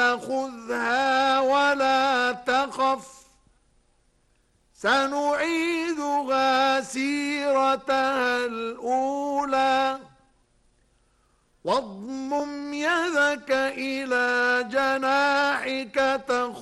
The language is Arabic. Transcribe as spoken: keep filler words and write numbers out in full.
خذها ولا تخف سنعيدها سيرتها الأولى واضمم يدك إلى جناحك تخرج